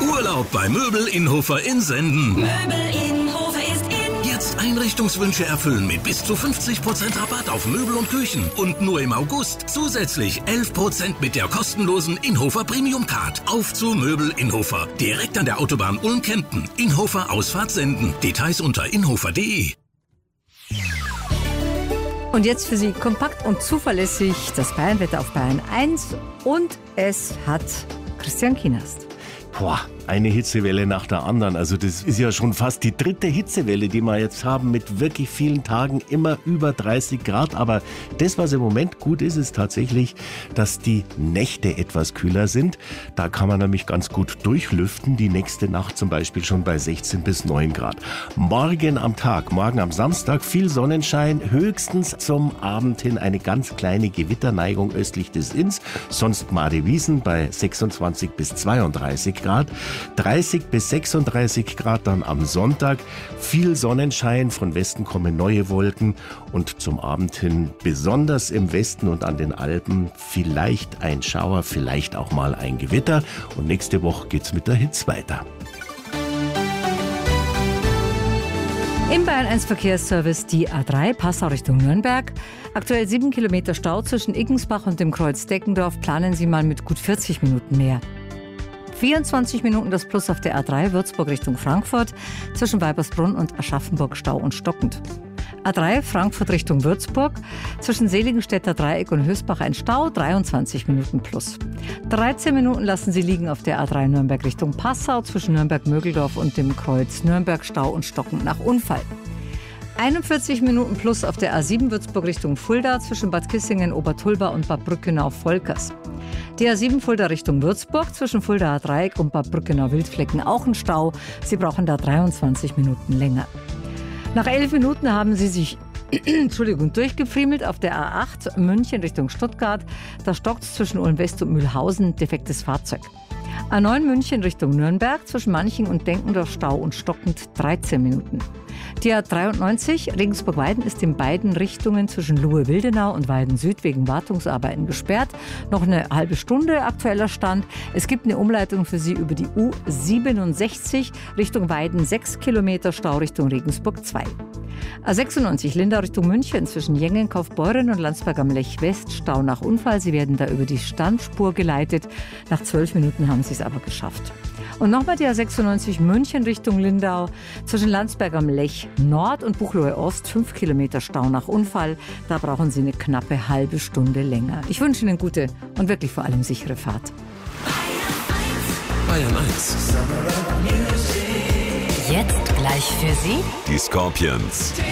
Urlaub bei Möbel Inhofer in Senden. Möbel Inhofer ist in. Jetzt Einrichtungswünsche erfüllen mit bis zu 50% Rabatt auf Möbel und Küchen. Und nur im August zusätzlich 11% mit der kostenlosen Inhofer Premium Card. Auf zu Möbel Inhofer. Direkt an der Autobahn Ulm-Kempten. Inhofer Ausfahrt Senden. Details unter inhofer.de. Und jetzt für Sie kompakt und zuverlässig das Bayernwetter auf Bayern 1. Und es hat Christian Kienast. Boah, eine Hitzewelle nach der anderen. Also das ist ja schon fast die dritte Hitzewelle, die wir jetzt haben, mit wirklich vielen Tagen immer über 30 Grad. Aber das, was im Moment gut ist, ist tatsächlich, dass die Nächte etwas kühler sind. Da kann man nämlich ganz gut durchlüften. Die nächste Nacht zum Beispiel schon bei 16 bis 9 Grad. Morgen am Samstag viel Sonnenschein, höchstens zum Abend hin eine ganz kleine Gewitterneigung östlich des Inns. Sonst Madewiesen bei 26 bis 32 Grad. 30 bis 36 Grad dann am Sonntag. Viel Sonnenschein, von Westen kommen neue Wolken und zum Abend hin besonders im Westen und an den Alpen vielleicht ein Schauer, vielleicht auch mal ein Gewitter. Und nächste Woche geht's mit der Hitze weiter. Im Bayern 1 Verkehrsservice die A3 Passau Richtung Nürnberg. Aktuell 7 Kilometer Stau zwischen Iggensbach und dem Kreuz Deckendorf. Planen Sie mal mit gut 40 Minuten mehr. 24 Minuten das Plus auf der A3 Würzburg Richtung Frankfurt. Zwischen Weibersbrunn und Aschaffenburg Stau und stockend. A3 Frankfurt Richtung Würzburg. Zwischen Seligenstädter Dreieck und Hösbach ein Stau, 23 Minuten plus. 13 Minuten lassen Sie liegen auf der A3 Nürnberg Richtung Passau. Zwischen Nürnberg-Mögeldorf und dem Kreuz Nürnberg Stau und stockend nach Unfall. 41 Minuten plus auf der A7 Würzburg Richtung Fulda. Zwischen Bad Kissingen, Obertulba und Bad Brückenau-Volkers. Die A7 Fulda Richtung Würzburg, zwischen Fuldaer Dreieck und Bad Brückenau-Wildflecken auch ein Stau. Sie brauchen da 23 Minuten länger. Nach 11 Minuten haben Sie sich durchgefriemelt auf der A8 München Richtung Stuttgart. Da stockt es zwischen Ulm-West und Mühlhausen, defektes Fahrzeug. A9 München Richtung Nürnberg, zwischen Manching und Denkendorf Stau und stockend 13 Minuten. Die A93 Regensburg-Weiden ist in beiden Richtungen zwischen Luhe-Wildenau und Weiden-Süd wegen Wartungsarbeiten gesperrt. Noch eine halbe Stunde aktueller Stand. Es gibt eine Umleitung für Sie über die U67 Richtung Weiden, 6 Kilometer Stau Richtung Regensburg 2. A96 Lindau Richtung München zwischen Jengen, Kaufbeuren und Landsberg am Lech West Stau nach Unfall. Sie werden da über die Standspur geleitet. Nach 12 Minuten haben Sie es aber geschafft. Und nochmal die A96 München Richtung Lindau zwischen Landsberg am Lech Nord und Buchloe Ost 5 Kilometer Stau nach Unfall. Da brauchen Sie eine knappe halbe Stunde länger. Ich wünsche Ihnen gute und wirklich vor allem sichere Fahrt. Bayern 1. Jetzt gleich für Sie Die Scorpions.